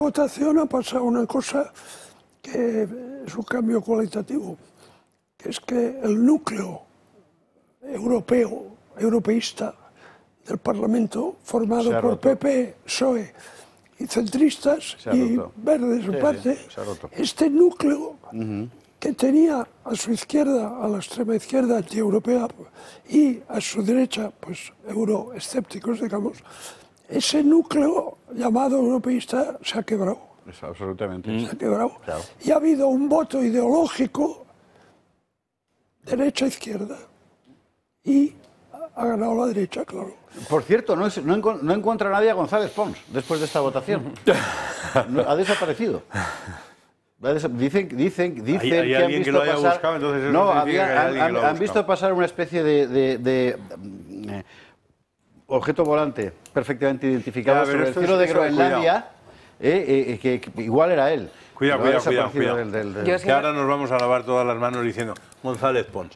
votación ha pasado una cosa que es un cambio cualitativo, que es que el núcleo europeísta del Parlamento, formado por PP, PSOE y centristas y verdes en parte, este núcleo que tenía a su izquierda, a la extrema izquierda antieuropea y a su derecha, pues euroescépticos, digamos, ese núcleo llamado europeísta se ha quebrado. Absolutamente. Se ha quebrado. Claro. Y ha habido un voto ideológico derecha-izquierda y ha ganado la derecha, claro. Por cierto, no encuentra nadie a González Pons después de esta votación. Ha desaparecido. Dicen ¿Hay que han alguien visto que lo haya pasar... buscado? Entonces no, han visto visto pasar una especie de objeto volante perfectamente identificado sobre el cielo de Groenlandia, que igual era él. Cuidado. Que ahora nos vamos a lavar todas las manos diciendo González Pons.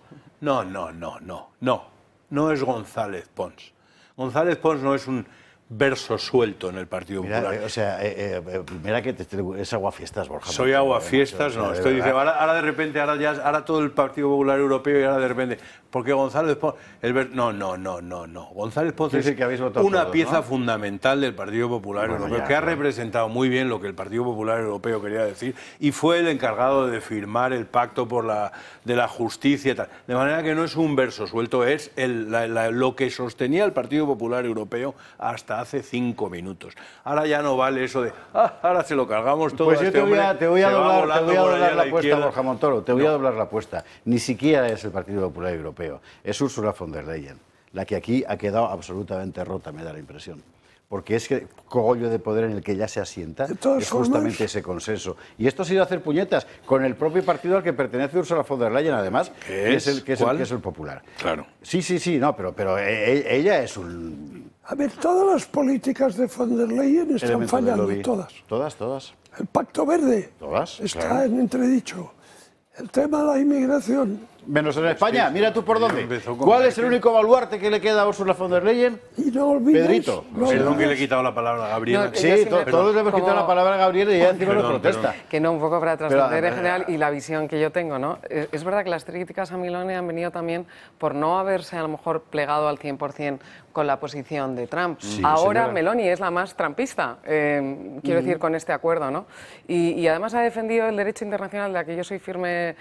No es González Pons. González Pons no es un verso suelto en el Partido Popular. Mira que es aguafiestas, Borja. Soy aguafiestas, no. Estoy diciendo, ahora de repente, ahora todo el Partido Popular Europeo y ahora de repente, porque González Pons, no. González Pons es una pieza fundamental del Partido Popular Europeo, que ha representado muy bien lo que el Partido Popular Europeo quería decir y fue el encargado de firmar el pacto de la justicia y tal. De manera que no es un verso suelto, es lo que sostenía el Partido Popular Europeo hasta hace 5 minutos. Ahora ya no vale eso de, ahora se lo cargamos todo. Pues yo te voy a doblar la apuesta, Borja Montoro, te voy a doblar la apuesta. Ni siquiera es el Partido Popular Europeo, es Ursula von der Leyen, la que aquí ha quedado absolutamente rota, me da la impresión. Porque es que cogollo de poder en el que ya se asienta es justamente ese consenso. Y esto ha sido hacer puñetas con el propio partido al que pertenece Ursula von der Leyen, además, que es el Popular. Claro. Sí, no, pero ella es un... A ver, todas las políticas de von der Leyen están fallando, Todas. El Pacto Verde está en entredicho. El tema de la inmigración. Menos en España, mira tú por dónde. ¿Cuál es el único baluarte que le queda a Ursula von der Leyen? Y no olvides, Pedrito. Perdón que le he quitado la palabra a Gabriela. Sí, todos le hemos quitado la palabra a Gabriela y ella encima nos protesta. Que no, un poco para trascender en general y la visión que yo tengo, ¿no? Es verdad que las críticas a Meloni han venido también por no haberse a lo mejor plegado al 100% con la posición de Trump. Sí, ahora señora. Meloni es la más trumpista, quiero decir, con este acuerdo, ¿no? Y además ha defendido el derecho internacional, de la que yo soy firme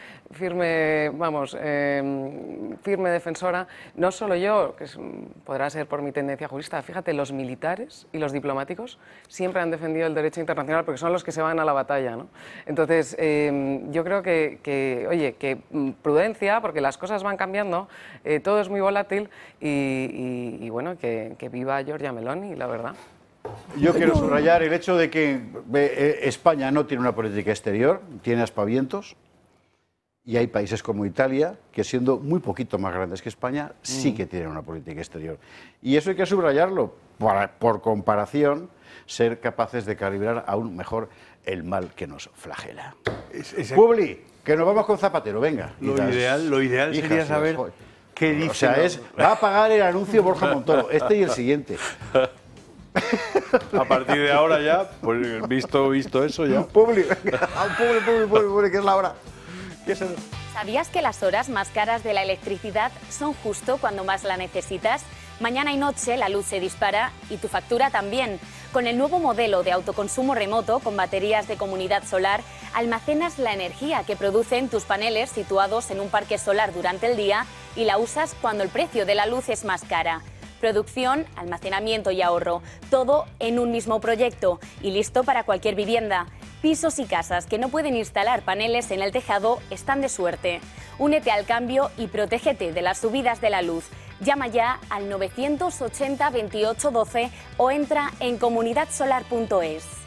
defensora, no solo yo, que podrá ser por mi tendencia jurista, fíjate, los militares y los diplomáticos siempre han defendido el derecho internacional porque son los que se van a la batalla, ¿no? Entonces, yo creo que prudencia, porque las cosas van cambiando, todo es muy volátil y bueno, que viva Giorgia Meloni, la verdad. Yo quiero subrayar el hecho de que España no tiene una política exterior, tiene aspavientos. Y hay países como Italia, que siendo muy poquito más grandes que España, sí que tienen una política exterior. Y eso hay que subrayarlo, por comparación, ser capaces de calibrar aún mejor el mal que nos flagela. Publi, que nos vamos con Zapatero, venga. Lo ideal sería saber qué dice. O sea, va a pagar el anuncio Borja Montoro, este y el siguiente. A partir de ahora ya, pues visto eso ya. Publi, que es la hora. ¿Sabías que las horas más caras de la electricidad son justo cuando más la necesitas? Mañana y noche la luz se dispara y tu factura también. Con el nuevo modelo de autoconsumo remoto con baterías de comunidad solar, almacenas la energía que producen tus paneles situados en un parque solar durante el día y la usas cuando el precio de la luz es más cara. Producción, almacenamiento y ahorro, todo en un mismo proyecto y listo para cualquier vivienda. Pisos y casas que no pueden instalar paneles en el tejado están de suerte. Únete al cambio y protégete de las subidas de la luz. Llama ya al 980 28 12 o entra en comunidadsolar.es.